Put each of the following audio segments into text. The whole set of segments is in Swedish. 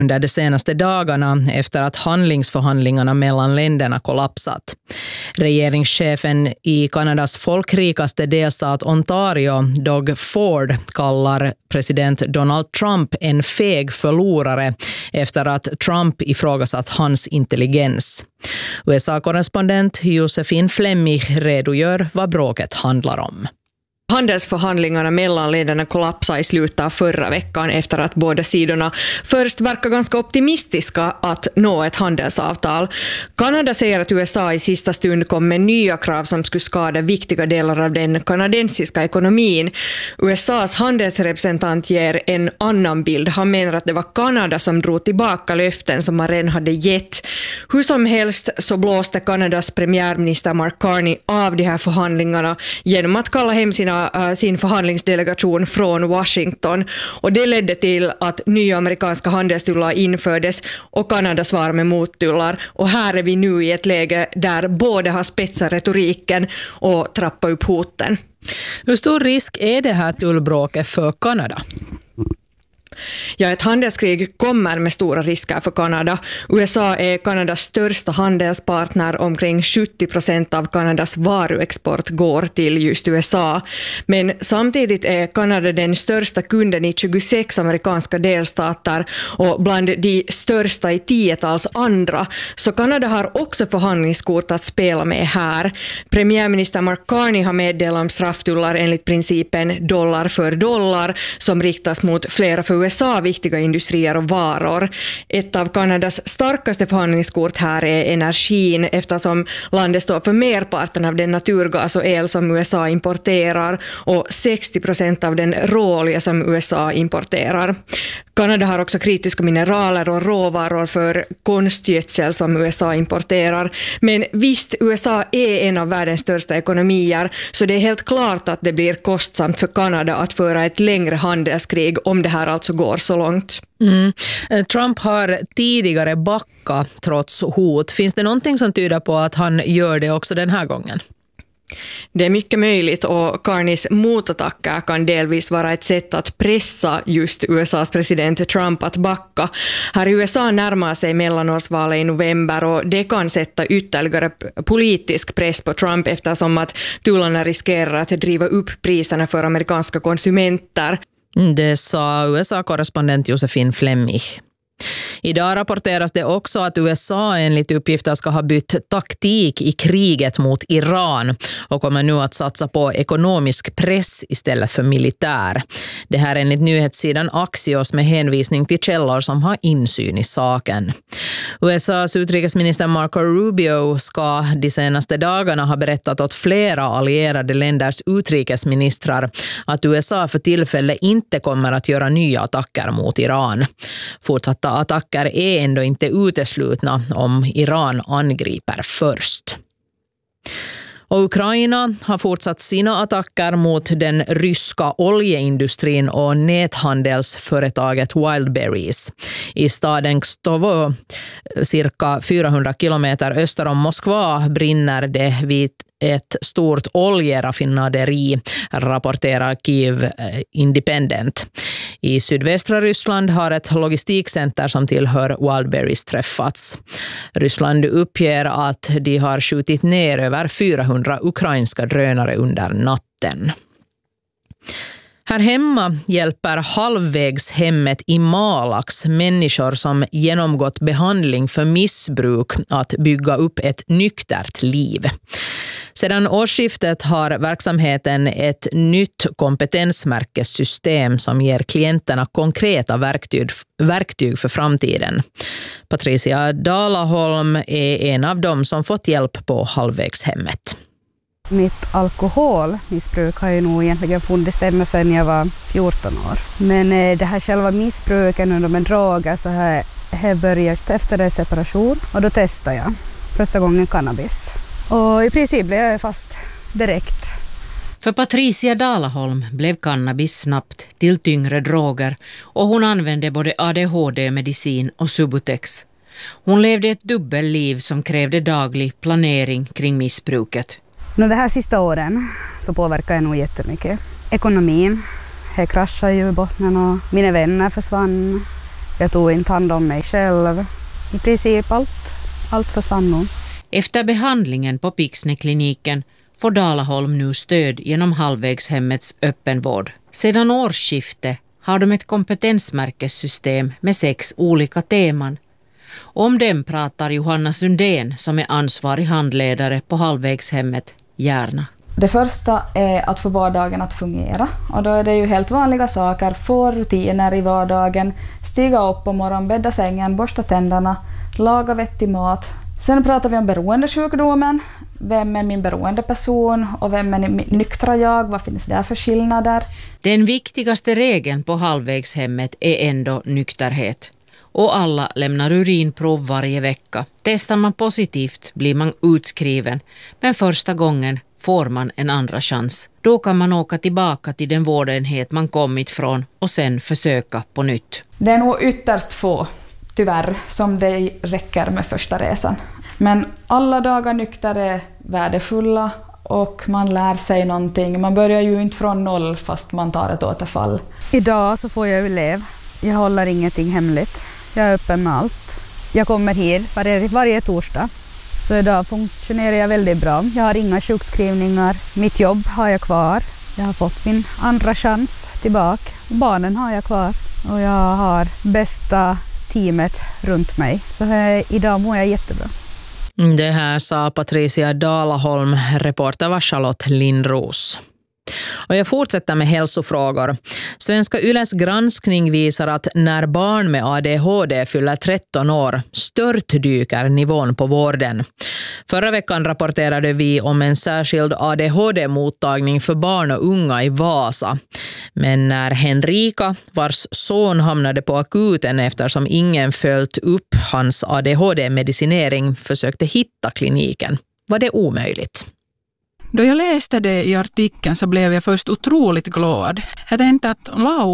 under de senaste dagarna efter att handlingsförhandlingarna mellan länderna kollapsat. Regeringschefen i Kanadas folkrikaste delstat Ontario, Doug Ford, kallar president Donald Trump en feg förlorare efter att Trump ifrågasatt hans intelligens. USA-korrespondent Josefin Flemmich redogör vad bråket handlar om. Handelsförhandlingarna mellan länderna kollapsade i slutet av förra veckan efter att båda sidorna först verkar ganska optimistiska att nå ett handelsavtal. Kanada säger att USA i sista stund kom med nya krav som skulle skada viktiga delar av den kanadensiska ekonomin. USAs handelsrepresentant ger en annan bild. Han menar att det var Kanada som drog tillbaka löften som man redan hade gett. Hur som helst så blåste Kanadas premiärminister Mark Carney av de här förhandlingarna genom att kalla hem sin förhandlingsdelegation från Washington, och det ledde till att nya amerikanska handelstullar infördes och Kanada svarade med mottullar, och här är vi nu i ett läge där båda har spetsat retoriken och trappat upp hoten. Hur stor risk är det här tullbråket för Kanada? Ja, ett handelskrig kommer med stora risker för Kanada. USA är Kanadas största handelspartner. Omkring 70% av Kanadas varuexport går till just USA. Men samtidigt är Kanada den största kunden i 26 amerikanska delstater och bland de största i 10-tals andra. Så Kanada har också förhandlingskort att spela med här. Premiärminister Mark Carney har meddelat om strafftullar enligt principen dollar för dollar som riktas mot flera för USA viktiga industrier och varor. Ett av Kanadas starkaste förhandlingskort här är energin, eftersom landet står för merparten av den naturgas och el som USA importerar och 60% av den råolja som USA importerar. Kanada har också kritiska mineraler och råvaror för konstgödsel som USA importerar. Men visst, USA är en av världens största ekonomier, så det är helt klart att det blir kostsamt för Kanada att föra ett längre handelskrig om det här alltså går så långt. Trump har tidigare backat trots hot. Finns det någonting som tyder på att han gör det också den här gången? Det är mycket möjligt, och Carneys motattacker kan delvis vara ett sätt att pressa just USAs president Trump att backa. Här i USA närmar sig mellanårsvalet i november, och det kan sätta ytterligare politisk press på Trump eftersom att tullarna riskerar att driva upp priserna för amerikanska konsumenter. Det sa USA-korrespondent Josefin Flemmich. Idag rapporteras det också att USA enligt uppgifter ska ha bytt taktik i kriget mot Iran och kommer nu att satsa på ekonomisk press istället för militär. Det här enligt nyhetssidan Axios med hänvisning till källor som har insyn i saken. USAs utrikesminister Marco Rubio ska de senaste dagarna ha berättat åt flera allierade länders utrikesministrar att USA för tillfälle inte kommer att göra nya attacker mot Iran. Fortsatta attacker är ändå inte uteslutna om Iran angriper först. Och Ukraina har fortsatt sina attacker mot den ryska oljeindustrin och näthandelsföretaget Wildberries. I staden Kstovo, cirka 400 kilometer öster om Moskva, brinner det vid ett stort oljeraffinaderi, rapporterar Kyiv Independent. I sydvästra Ryssland har ett logistikcenter som tillhör Wildberries träffats. Ryssland uppger att de har skjutit ner över 400 ukrainska drönare under natten. Här hemma hjälper Halvvägshemmet i Malax människor som genomgått behandling för missbruk att bygga upp ett nyktert liv. Sedan årsskiftet har verksamheten ett nytt kompetensmärkessystem som ger klienterna konkreta verktyg för framtiden. Patricia Dalaholm är en av dem som fått hjälp på Halvvägshemmet. Mitt alkoholmissbruk har ju nog egentligen funnits sedan jag var 14 år. Men det här själva missbruken under med droger så har jag börjat efter en separation, och då testade jag första gången cannabis. Och i princip blev jag fast direkt. För Patricia Dalaholm blev cannabis snabbt till tyngre droger, och hon använde både ADHD-medicin och Subutex. Hon levde ett dubbelliv som krävde daglig planering kring missbruket. De här sista åren så påverkar jag nog jättemycket. Ekonomin, jag kraschade ju i botten och mina vänner försvann. Jag tog inte hand om mig själv. I princip allt försvann nog. Efter behandlingen på Pixnekliniken får Dalaholm nu stöd genom Halvvägshemmets öppenvård. Sedan årsskiftet har de ett kompetensmärkessystem med 6 olika teman. Om dem pratar Johanna Sundén som är ansvarig handledare på Halvvägshemmet gärna. Det första är att få vardagen att fungera. Och då är det ju helt vanliga saker. Få rutiner i vardagen, stiga upp på morgonen, bädda sängen, borsta tänderna, laga vettig mat. Sen pratar vi om beroendesjukdomen. Vem är min beroende person och vem är nyktra jag? Vad finns det för skillnader? Den viktigaste regeln på Halvvägshemmet är ändå nykterhet. Och alla lämnar urinprov varje vecka. Testar man positivt blir man utskriven. Men första gången får man en andra chans. Då kan man åka tillbaka till den vårdenhet man kommit från och sen försöka på nytt. Det är nog ytterst få, tyvärr, som det räcker med första resan. Men alla dagar nykter är värdefulla och man lär sig någonting. Man börjar ju inte från noll fast man tar ett återfall. Idag så får jag elev. Jag håller ingenting hemligt. Jag är öppen med allt. Jag kommer hit varje torsdag. Så idag funktionerar jag väldigt bra. Jag har inga sjukskrivningar. Mitt jobb har jag kvar. Jag har fått min andra chans tillbaka. Barnen har jag kvar. Och jag har bästa teamet runt mig. Så idag mår jag jättebra. Det här sa Patricia Dalaholm, reporter var Charlotte Lindros. Och jag fortsätter med hälsofrågor. Svenska Yles granskning visar att när barn med ADHD fyller 13 år störtdyker nivån på vården. Förra veckan rapporterade vi om en särskild ADHD-mottagning för barn och unga i Vasa. Men när Henrika, vars son hamnade på akuten eftersom ingen följt upp hans ADHD-medicinering, försökte hitta kliniken, var det omöjligt. Då jag läste det i artikeln så blev jag först otroligt glad. Jag tänkte att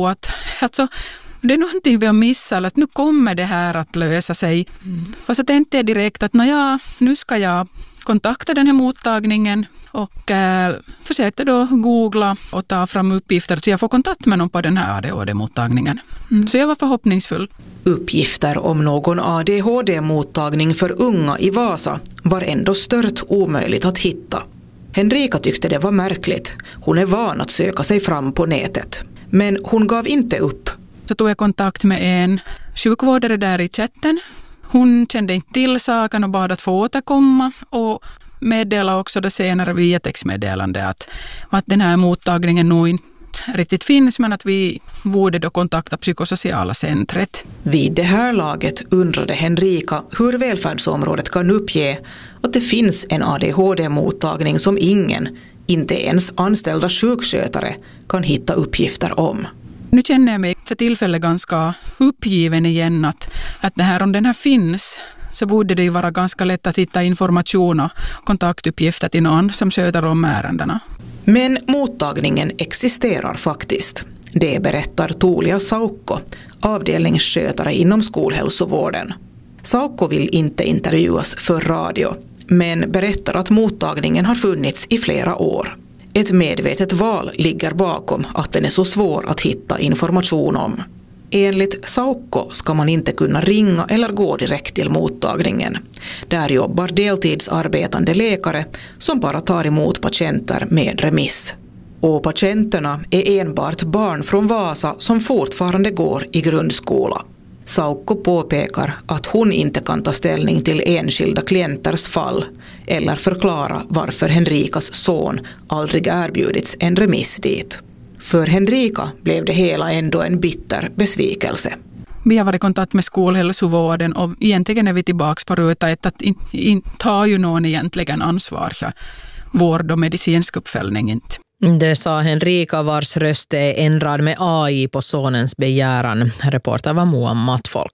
det är någonting vi har missat, att nu kommer det här att lösa sig. Och så tänkte jag direkt att nu ska jag kontakta den här mottagningen och försökte då googla och ta fram uppgifter så jag får kontakt med någon på den här ADHD-mottagningen. Så jag var förhoppningsfull. Uppgifter om någon ADHD-mottagning för unga i Vasa var ändå stört omöjligt att hitta. Henrika tyckte det var märkligt. Hon är van att söka sig fram på nätet. Men hon gav inte upp. Så tog jag kontakt med en sjukvårdare där i chatten. Hon kände inte till saken och bad att få återkomma och meddelade också det senare via textmeddelande att den här mottagningen nog inte riktigt finns men att vi borde då kontakta psykosociala centret. Vid det här laget undrade Henrika hur välfärdsområdet kan uppge att det finns en ADHD-mottagning som ingen, inte ens anställda sjukskötare, kan hitta uppgifter om. Nu känner jag mig för tillfället ganska uppgiven igen att om den här finns så borde det ju vara ganska lätt att hitta information och kontaktuppgifter till någon som sköter om ärendena. Men mottagningen existerar faktiskt. Det berättar Tuulia Saukko, avdelningsskötare inom skolhälsovården. Saukko vill inte intervjuas för radio, men berättar att mottagningen har funnits i flera år. Ett medvetet val ligger bakom att den är så svår att hitta information om. Enligt Saukko ska man inte kunna ringa eller gå direkt till mottagningen. Där jobbar deltidsarbetande läkare som bara tar emot patienter med remiss. Och patienterna är enbart barn från Vasa som fortfarande går i grundskola. Saukko påpekar att hon inte kan ta ställning till enskilda klienters fall eller förklara varför Henrikas son aldrig erbjudits en remiss dit. För Henrika blev det hela ändå en bitter besvikelse. Vi har varit i kontakt med skolhälsovården och egentligen är vi tillbaka på ruta ett att inte tar ju någon egentligen ansvar för vård och medicinsk uppföljning inte. Det sa Henrika vars röst är ändrad med AI på sonens begäran. Reporter var Moa Mattfolk.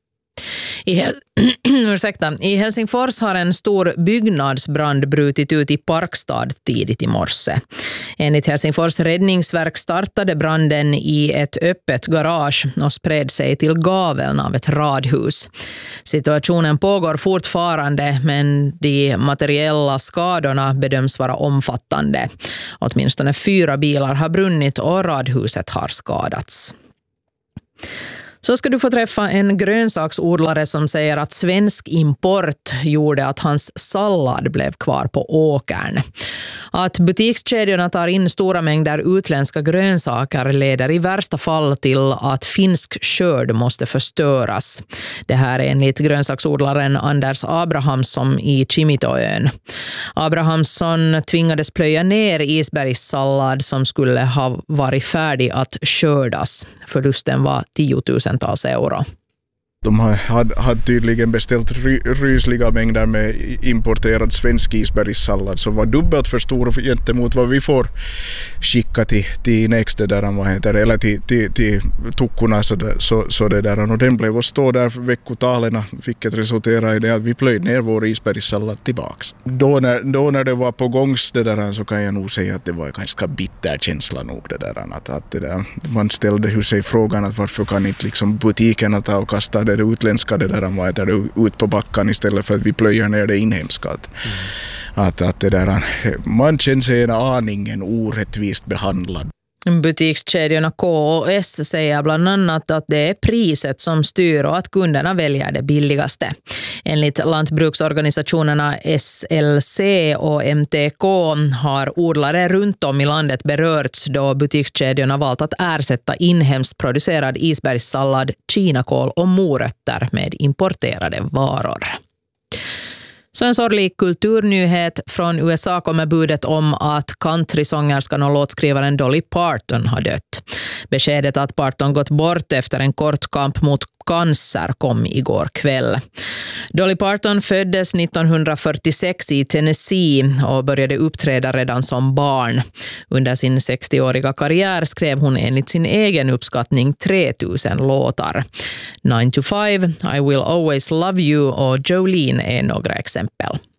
I Helsingfors har en stor byggnadsbrand brutit ut i Parkstad tidigt i morse. Enligt Helsingfors räddningsverk startade branden i ett öppet garage och spred sig till gaveln av ett radhus. Situationen pågår fortfarande, men de materiella skadorna bedöms vara omfattande. Åtminstone 4 bilar har brunnit och radhuset har skadats. Så ska du få träffa en grönsaksodlare som säger att svensk import gjorde att hans sallad blev kvar på åkern. Att butikskedjorna tar in stora mängder utländska grönsaker leder i värsta fall till att finsk skörd måste förstöras. Det här är enligt grönsaksodlaren Anders Abrahamsson i Kimitoön. Abrahamsson tvingades plöja ner isbergssallad som skulle ha varit färdig att skördas. Förlusten var 10 000-tals euro. De hade tydligen beställt rysliga mängder med importerad svensk isbergssallad som var dubbelt för stor gentemot vad vi får skicka till nästa där vad heter det, eller till tukkorna så det där, och den blev att stå där veckotalerna, vilket resulterade i det att vi plöjde ner vår isbergssallad tillbaks. Då när det var på gångs det där, så kan jag nog säga att det var ganska bitter känsla nog det där, att det där, man ställde ju sig frågan att varför kan inte liksom butikerna ta och kasta det utländska det där var det ut på backan istället för att vi plöjer ner det inhemska. Att det där, man känner sig en aningen orättvist behandlad. Butikskedjorna K och S säger bland annat att det är priset som styr och att kunderna väljer det billigaste. Enligt lantbruksorganisationerna SLC och MTK har odlare runt om i landet berörts då butikskedjorna valt att ersätta inhemskt producerad isbergssallad, kinakål och morötter med importerade varor. Så en sorglig kulturnyhet från USA kommer budet om att countrysångerskan och låtskrivaren Dolly Parton har dött. Beskedet att Parton gått bort efter en kort kamp mot cancer kom igår kväll. Dolly Parton föddes 1946 i Tennessee och började uppträda redan som barn. Under sin 60-åriga karriär skrev hon enligt sin egen uppskattning 3000 låtar. 9 to 5, I Will Always Love You och Jolene är några exempel.